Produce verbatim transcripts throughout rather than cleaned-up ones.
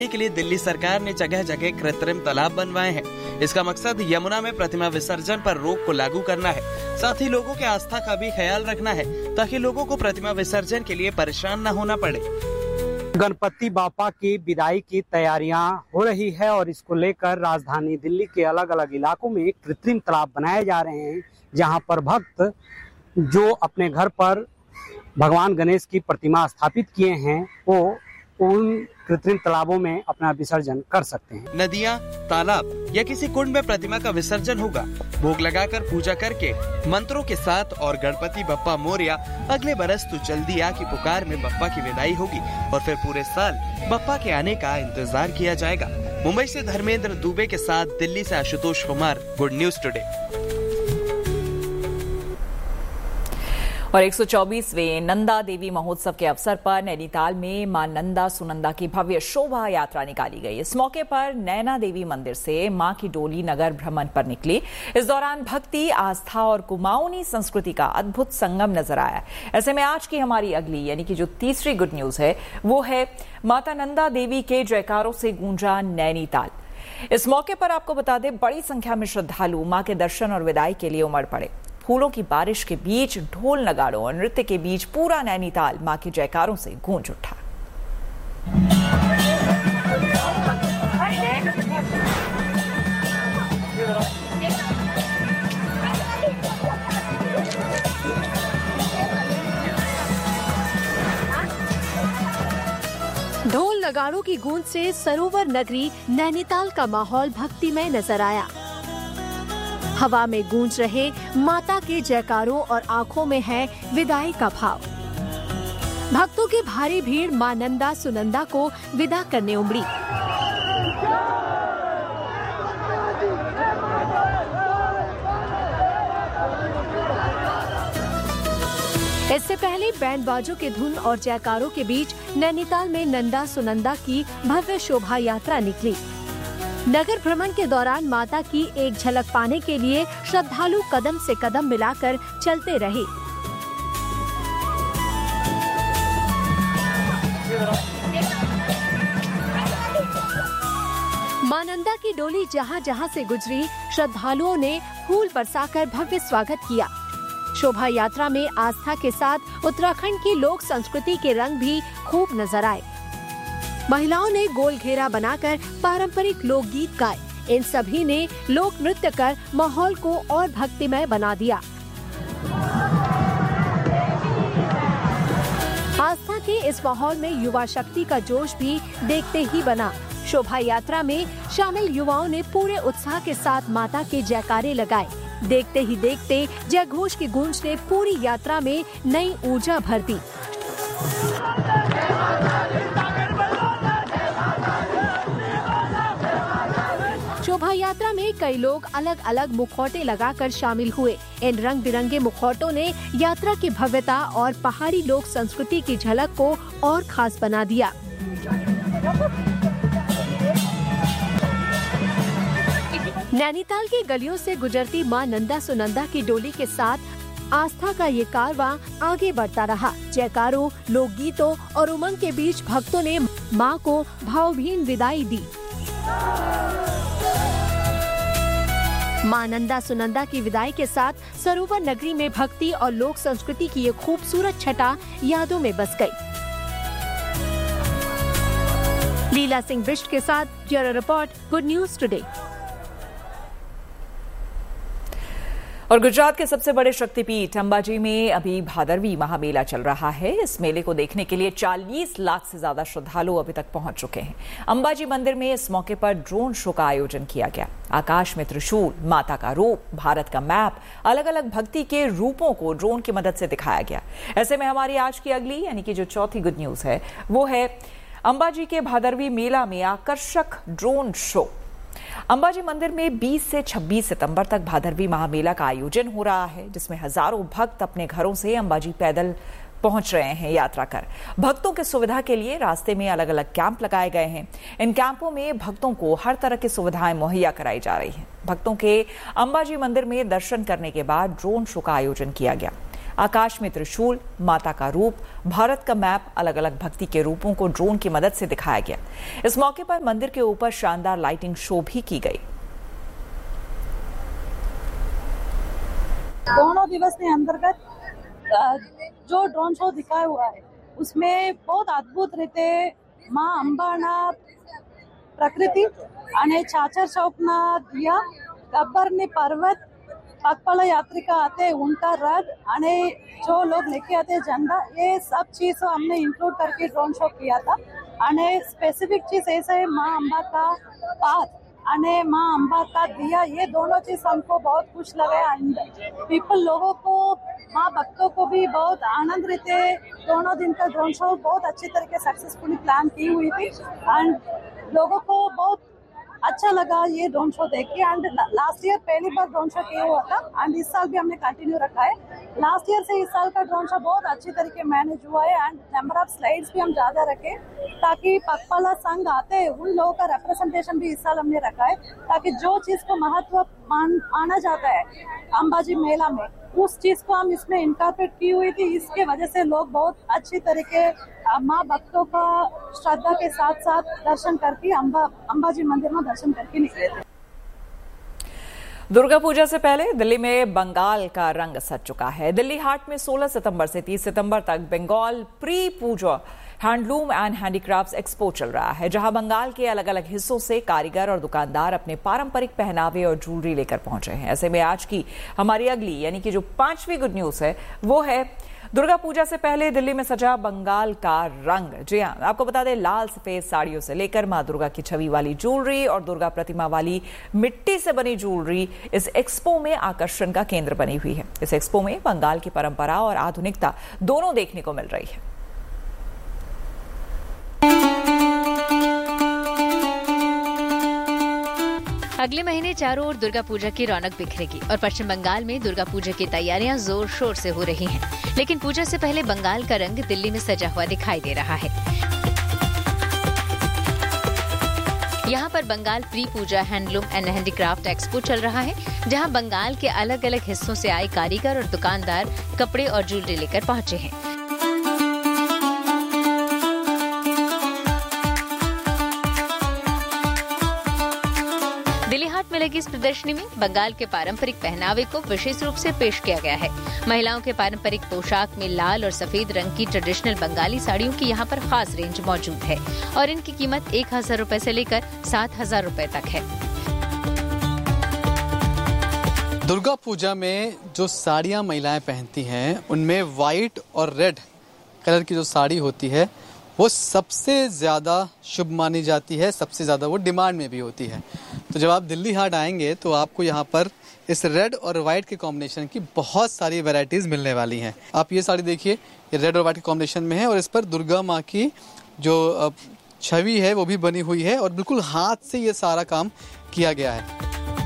के लिए दिल्ली सरकार ने जगह जगह कृत्रिम तालाब बनवाए हैं। इसका मकसद यमुना में प्रतिमा विसर्जन पर रोक को लागू करना है। साथ ही लोगों के आस्था का भी ख्याल रखना है ताकि लोगों को प्रतिमा विसर्जन के लिए परेशान न होना पड़े। गणपति बापा की विदाई की तैयारियां हो रही है और इसको लेकर राजधानी दिल्ली के अलग अलग इलाकों में कृत्रिम तालाब बनाए जा रहे हैं, जहां पर भक्त जो अपने घर पर भगवान गणेश की प्रतिमा स्थापित किए हैं वो उन कृत्रिम तालाबों में अपना विसर्जन कर सकते हैं। नदियाँ, तालाब या किसी कुंड में प्रतिमा का विसर्जन होगा। भोग लगाकर पूजा करके मंत्रों के साथ और गणपति बप्पा मोरया अगले बरस तू जल्दी आ की पुकार में बप्पा की विदाई होगी और फिर पूरे साल बप्पा के आने का इंतजार किया जाएगा। मुंबई से धर्मेंद्र दुबे के साथ दिल्ली से Ashutosh Kumar, good news today. और एक सौ चौबीसवें नंदा देवी महोत्सव के अवसर पर नैनीताल में मां नंदा सुनंदा की भव्य शोभा यात्रा निकाली गई। इस मौके पर नैना देवी मंदिर से मां की डोली नगर भ्रमण पर निकली। इस दौरान भक्ति, आस्था और कुमाऊनी संस्कृति का अद्भुत संगम नजर आया। ऐसे में आज की हमारी अगली यानी कि जो तीसरी गुड न्यूज है वो है माता नंदा देवी के जयकारों से गूंजा नैनीताल। इस मौके पर आपको बता दें, बड़ी संख्या में श्रद्धालु मां के दर्शन और विदाई के लिए उमड़ पड़े। फूलों की बारिश के बीच, ढोल नगाड़ों और नृत्य के बीच पूरा नैनीताल मां के जयकारों से गूंज उठा। ढोल नगाड़ों की गूंज से सरोवर नगरी नैनीताल का माहौल भक्तिमय नजर आया। हवा में गूंज रहे माता के जयकारों और आंखों में है विदाई का भाव। भक्तों की भारी भीड़ मां नंदा सुनंदा को विदा करने उमड़ी। इससे पहले बैंड बाजों के धुन और जयकारों के बीच नैनीताल में नंदा सुनंदा की भव्य शोभा यात्रा निकली। नगर भ्रमण के दौरान माता की एक झलक पाने के लिए श्रद्धालु कदम से कदम मिलाकर चलते रहे। मां नंदा की डोली जहां जहां से गुजरी, श्रद्धालुओं ने फूल बरसाकर भव्य स्वागत किया। शोभा यात्रा में आस्था के साथ उत्तराखंड की लोक संस्कृति के रंग भी खूब नजर आए। महिलाओं ने गोल घेरा बनाकर पारंपरिक लोकगीत गाए। इन सभी ने लोक नृत्य कर माहौल को और भक्तिमय बना दिया। आस्था के इस माहौल में युवा शक्ति का जोश भी देखते ही बना। शोभा यात्रा में शामिल युवाओं ने पूरे उत्साह के साथ माता के जयकारे लगाए। देखते ही देखते जय घोष की गूंज ने पूरी यात्रा में नई ऊर्जा भर दी। शोभा यात्रा में कई लोग अलग अलग मुखौटे लगाकर शामिल हुए। इन रंग बिरंगे मुखौटों ने यात्रा की भव्यता और पहाड़ी लोक संस्कृति की झलक को और खास बना दिया। नैनीताल की गलियों से गुजरती मां नंदा सुनंदा की डोली के साथ आस्था का ये कारवां आगे बढ़ता रहा। जयकारों, लोकगीतों और उमंग के बीच भक्तों ने मां को भावभीनी विदाई दी। मां नंदा सुनंदा की विदाई के साथ सरोवर नगरी में भक्ति और लोक संस्कृति की ये खूबसूरत छटा यादों में बस गई। लीला सिंह बिष्ट के साथ bureau report, good news today. और गुजरात के सबसे बड़े शक्तिपीठ अंबाजी में अभी भादरवी महामेला चल रहा है। इस मेले को देखने के लिए चालीस लाख से ज्यादा श्रद्धालु अभी तक पहुंच चुके हैं। अंबाजी मंदिर में इस मौके पर ड्रोन शो का आयोजन किया गया। आकाश में त्रिशूल, माता का रूप, भारत का मैप, अलग अलग भक्ति के रूपों को ड्रोन की मदद से दिखाया गया। ऐसे में हमारी आज की अगली यानी कि जो चौथी गुड न्यूज है वो है अंबाजी के भादरवी मेला में आकर्षक ड्रोन शो। अंबाजी मंदिर में बीस से छब्बीस सितंबर तक भादरवी महामेला का आयोजन हो रहा है, जिसमें हजारों भक्त अपने घरों से अंबाजी पैदल पहुंच रहे हैं यात्रा कर। भक्तों की सुविधा के लिए रास्ते में अलग अलग कैंप लगाए गए हैं। इन कैंपों में भक्तों को हर तरह की सुविधाएं मुहैया कराई जा रही हैं। भक्तों के अंबाजी मंदिर में दर्शन करने के बाद ड्रोन शो का आयोजन किया गया। आकाश में त्रिशूल, माता का रूप, भारत का मैप, अलग अलग भक्ति के रूपों को ड्रोन की मदद से दिखाया गया। इस मौके पर मंदिर के ऊपर शानदार लाइटिंग शो भी की गई। दोनों दिवस के अंतर्गत जो ड्रोन शो दिखाया हुआ है उसमें बहुत अद्भुत रीते माँ अंबाना प्रकृति आणि चाचर चौकना दिया गब्बरनी पर्वत पगपाला यात्रिका आते उनका रथ आणि जो लोग लेके आते झंडा, ये सब चीज हमने इंक्लूड करके ड्रोन शो किया था। आणि स्पेसिफिक चीज ऐसा है माँ अम्बा का पाथ अने माँ अम्बा का दिया, ये दोनों चीज हमको बहुत खुश लगे। पीपल लोगों को, माँ भक्तों को भी बहुत आनंद रहते। दोनों दिन का ड्रोन शो बहुत अच्छी तरीके सक्सेसफुली प्लान की हुई थी एंड लोगों को बहुत अच्छा लगा ये ड्रोन शो देख के। एंड लास्ट ईयर पहली बार ड्रोन शो किया हुआ था एंड इस साल भी हमने कंटिन्यू रखा है। लास्ट ईयर से इस साल का ड्रोन शो बहुत अच्छी तरीके मैनेज हुआ है एंड नंबर ऑफ स्लाइड्स भी हम ज्यादा रखे ताकि पगपाला संघ आते हैं उन लोगों का रिप्रेजेंटेशन भी इस साल हमने रखा है, ताकि जो चीज को महत्व मान, माना जाता है अंबाजी मेला में, उस चीज को हम इसमें इनकॉर्पोरेट की हुई थी। इसके वजह से लोग बहुत अच्छी तरीके माँ भक्तों का श्रद्धा के साथ साथ दर्शन करके अम्बा अंबाजी मंदिर में दर्शन करके निकले थे। दुर्गा पूजा से पहले दिल्ली में बंगाल का रंग सज चुका है। दिल्ली हाट में सोलह सितंबर से तीस सितंबर तक Bengal pre Puja handloom and handicrafts expo चल रहा है, जहां बंगाल के अलग अलग हिस्सों से कारीगर और दुकानदार अपने पारंपरिक पहनावे और ज्वेलरी लेकर पहुंचे हैं। ऐसे में आज की हमारी अगली यानी कि जो पांचवी गुड न्यूज है वो है दुर्गा पूजा से पहले दिल्ली में सजा बंगाल का रंग। जी हां, आपको बता दें, लाल सफेद साड़ियों से लेकर मां दुर्गा की छवि वाली ज्वेलरी और दुर्गा प्रतिमा वाली मिट्टी से बनी ज्वेलरी इस एक्सपो में आकर्षण का केंद्र बनी हुई है। इस एक्सपो में बंगाल की परंपरा और आधुनिकता दोनों देखने को मिल रही है। अगले महीने चारों ओर दुर्गा पूजा की रौनक बिखरेगी और पश्चिम बंगाल में दुर्गा पूजा की तैयारियां जोर शोर से हो रही हैं। लेकिन पूजा से पहले बंगाल का रंग दिल्ली में सजा हुआ दिखाई दे रहा है। यहाँ पर Bengal pre Puja handloom and handicraft expo चल रहा है, जहाँ बंगाल के अलग अलग हिस्सों से आए कारीगर और दुकानदार कपड़े और ज्वेलरी लेकर पहुंचे हैं। दिल्ली हाट में लगी इस प्रदर्शनी में बंगाल के पारंपरिक पहनावे को विशेष रूप से पेश किया गया है। महिलाओं के पारंपरिक पोशाक में लाल और सफेद रंग की ट्रेडिशनल बंगाली साड़ियों की यहाँ पर खास रेंज मौजूद है और इनकी कीमत एक हजार रूपए से लेकर सात हजार रूपए तक है। दुर्गा पूजा में जो साड़ियाँ महिलाएं पहनती हैं उनमें व्हाइट और रेड कलर की जो साड़ी होती है वो सबसे ज़्यादा शुभ मानी जाती है, सबसे ज़्यादा वो डिमांड में भी होती है। तो जब आप दिल्ली हाट आएंगे तो आपको यहाँ पर इस रेड और वाइट के कॉम्बिनेशन की बहुत सारी वैरायटीज़ मिलने वाली हैं। आप ये साड़ी देखिए, ये रेड और वाइट के कॉम्बिनेशन में है और इस पर दुर्गा माँ की जो छवि है वो भी बनी हुई है और बिल्कुल हाथ से ये सारा काम किया गया है।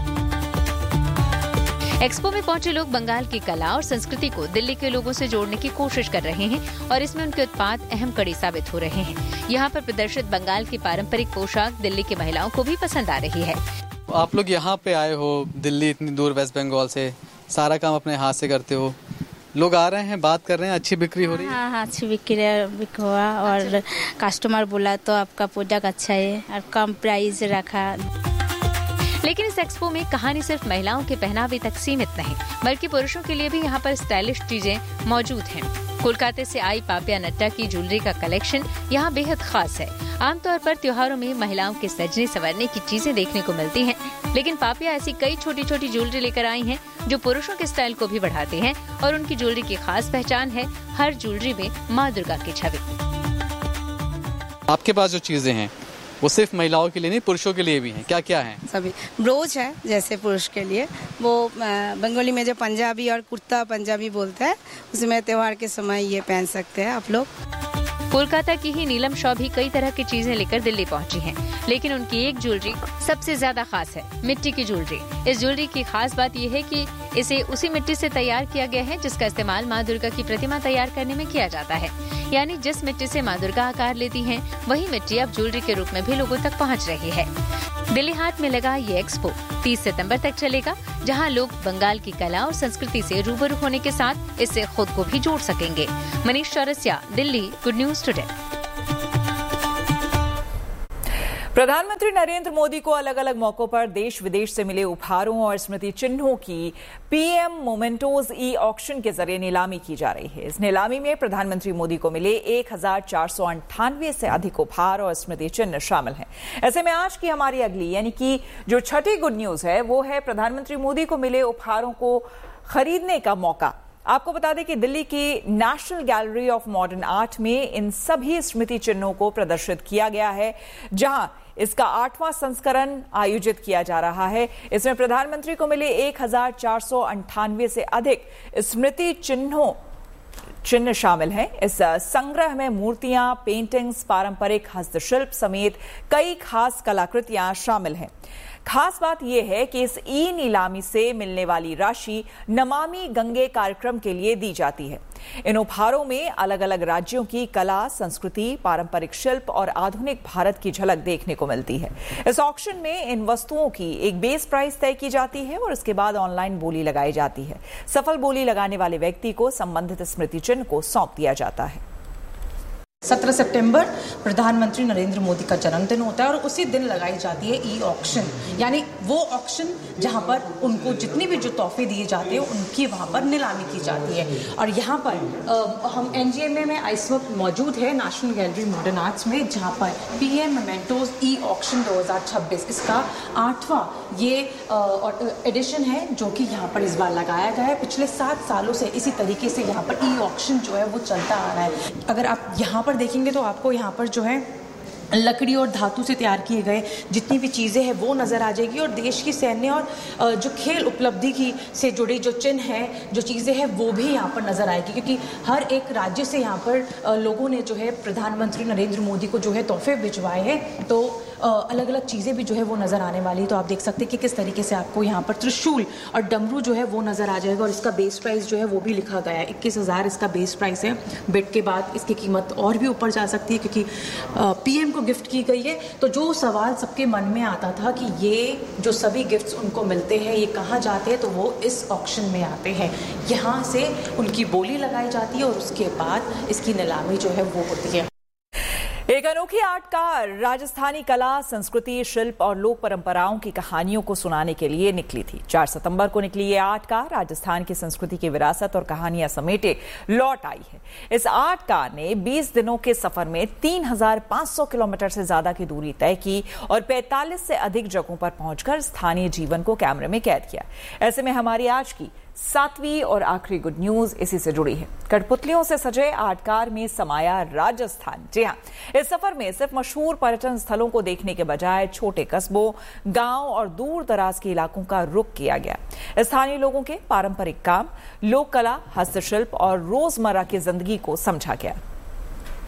एक्सपो में पहुंचे लोग बंगाल की कला और संस्कृति को दिल्ली के लोगों से जोड़ने की कोशिश कर रहे हैं और इसमें उनके उत्पाद अहम कड़ी साबित हो रहे हैं। यहाँ पर प्रदर्शित बंगाल की पारंपरिक पोशाक दिल्ली की महिलाओं को भी पसंद आ रही है। आप लोग यहाँ पे आए हो दिल्ली, इतनी दूर वेस्ट बंगाल से, सारा काम अपने हाथ से करते हो, लोग आ रहे हैं, बात कर रहे हैं, अच्छी बिक्री हो रही है? हाँ हाँ अच्छी बिक्री हुआ और कस्टमर बोला तो आपका प्रोडक्ट अच्छा है और कम प्राइस रखा। लेकिन इस एक्सपो में कहानी सिर्फ महिलाओं के पहनावे तक सीमित नहीं, बल्कि पुरुषों के लिए भी यहाँ पर स्टाइलिश चीजें मौजूद हैं। कोलकाता से आई पापिया नट्टा की ज्वेलरी का कलेक्शन यहाँ बेहद खास है। आमतौर पर त्योहारों में महिलाओं के सजने संवरने की चीजें देखने को मिलती हैं, लेकिन पापिया ऐसी कई छोटी छोटी ज्वेलरी लेकर आई हैं जो पुरुषों के स्टाइल को भी बढ़ाते हैं और उनकी ज्वेलरी की खास पहचान है हर ज्वेलरी में माँ दुर्गा की छवि। आपके पास जो चीजें हैं वो सिर्फ महिलाओं के लिए नहीं, पुरुषों के लिए भी हैं, क्या क्या है? सभी ब्रोच है, जैसे पुरुष के लिए वो बंगाली में जो पंजाबी और कुर्ता पंजाबी बोलते हैं, उसमें त्योहार के समय ये पहन सकते हैं आप लोग। कोलकाता की ही नीलम शॉ भी कई तरह की चीजें लेकर दिल्ली पहुंची हैं, लेकिन उनकी एक ज्वेलरी सबसे ज्यादा खास है, मिट्टी की ज्वेलरी। इस ज्वेलरी की खास बात यह है कि इसे उसी मिट्टी से तैयार किया गया है जिसका इस्तेमाल माँ दुर्गा की प्रतिमा तैयार करने में किया जाता है। यानी जिस मिट्टी से माँ दुर्गा आकार लेती हैं, वही मिट्टी अब ज्वेलरी के रूप में भी लोगों तक पहुँच रही है। दिल्ली हाट में लगा ये एक्सपो तीस सितंबर तक चलेगा। जहां लोग बंगाल की कला और संस्कृति से रूबरू होने के साथ इससे खुद को भी जोड़ सकेंगे। Manish Chaurasia, Delhi, good news today. प्रधानमंत्री नरेंद्र मोदी को अलग अलग मौकों पर देश विदेश से मिले उपहारों और स्मृति चिन्हों की पीएम मोमेंटोज ई ऑक्शन के जरिए नीलामी की जा रही है। इस नीलामी में प्रधानमंत्री मोदी को मिले एक हजार चार सौ अंठानवे से अधिक उपहार और स्मृति चिन्ह शामिल हैं। ऐसे में आज की हमारी अगली यानी कि जो छठी गुड न्यूज है वो है प्रधानमंत्री मोदी को मिले उपहारों को खरीदने का मौका। आपको बता दें कि दिल्ली की national gallery of modern art में इन सभी स्मृति चिन्हों को प्रदर्शित किया गया है, जहां इसका आठवां संस्करण आयोजित किया जा रहा है। इसमें प्रधानमंत्री को मिले एक हजार चार सौ अंठानवे से अधिक स्मृति चिन्हों चिन्ह शामिल हैं। इस संग्रह में मूर्तियां, पेंटिंग्स, पारंपरिक हस्तशिल्प समेत कई खास कलाकृतियां शामिल हैं। खास बात यह है कि इस ई नीलामी से मिलने वाली राशि नमामि गंगे कार्यक्रम के लिए दी जाती है। इन उपहारों में अलग अलग राज्यों की कला, संस्कृति, पारंपरिक शिल्प और आधुनिक भारत की झलक देखने को मिलती है। इस ऑक्शन में इन वस्तुओं की एक बेस प्राइस तय की जाती है और इसके बाद ऑनलाइन बोली लगाई जाती है। सफल बोली लगाने वाले व्यक्ति को संबंधित स्मृति चिन्ह को सौंप दिया जाता है। सत्रह सितंबर प्रधानमंत्री नरेंद्र मोदी का जन्मदिन होता है और उसी दिन लगाई जाती है ई ऑक्शन, यानी वो ऑक्शन जहां पर उनको जितने भी जो तोहफे दिए जाते हैं उनकी वहां पर नीलामी की जाती है। और यहाँ पर आ, हम एनजीएमए में इस वक्त मौजूद है नेशनल गैलरी मॉडर्न आर्ट्स में, जहां पर पीएम मोमेंटोज ई ऑक्शन दो हज़ार छब्बीस इसका आठवां ये एडिशन है जो कि यहाँ पर इस बार लगाया गया है। पिछले सात सालों से इसी तरीके से यहाँ पर ई ऑक्शन जो है वो चलता आ रहा है। अगर आप यहाँ पर देखेंगे तो आपको यहाँ पर जो है लकड़ी और धातु से तैयार किए गए जितनी भी चीज़ें हैं वो नज़र आ जाएगी और देश की सैन्य और जो खेल उपलब्धि की से जुड़ी जो चिन्ह हैं, जो चीज़ें हैं वो भी यहाँ पर नज़र आएगी, क्योंकि हर एक राज्य से यहाँ पर लोगों ने जो है प्रधानमंत्री नरेंद्र मोदी को जो है तोहफे भिजवाए हैं, तो अलग अलग चीज़ें भी जो है वो नज़र आने वाली है। तो आप देख सकते हैं कि किस तरीके से आपको यहाँ पर त्रिशूल और डमरू जो है वो नज़र आ जाएगा और इसका बेस प्राइस जो है वो भी लिखा गया है। इक्कीस हज़ार इसका बेस प्राइस है। बिड के बाद इसकी कीमत और भी ऊपर जा सकती है क्योंकि पीएम को गिफ्ट की गई है। तो जो सवाल सबके मन में आता था कि ये जो सभी गिफ्ट्स उनको मिलते हैं ये कहाँ जाते हैं, तो वो इस ऑक्शन में आते हैं। यहाँ से उनकी बोली लगाई जाती है और उसके बाद इसकी नीलामी जो है वो होती है। एक अनोखी आर्ट कार राजस्थानी कला, संस्कृति, शिल्प और लोक परंपराओं की कहानियों को सुनाने के लिए निकली थी। चार सितंबर को निकली ये आर्ट कार राजस्थान की संस्कृति की विरासत और कहानियां समेटे लौट आई है। इस आर्ट कार ने बीस दिनों के सफर में तीन हजार पांच सौ किलोमीटर से ज्यादा की दूरी तय की और पैंतालीस से अधिक जगहों पर पहुंचकर स्थानीय जीवन को कैमरे में कैद किया। ऐसे में हमारी आज की सातवीं और आखिरी गुड न्यूज इसी से जुड़ी है। कठपुतलियों से सजे आर्ट कार में समाया राजस्थान। जी हाँ, इस सफर में सिर्फ मशहूर पर्यटन स्थलों को देखने के बजाय छोटे कस्बों, गांव और दूर दराज के इलाकों का रुख किया गया। स्थानीय लोगों के पारंपरिक काम, लोक कला, हस्तशिल्प और रोजमर्रा की जिंदगी को समझा गया।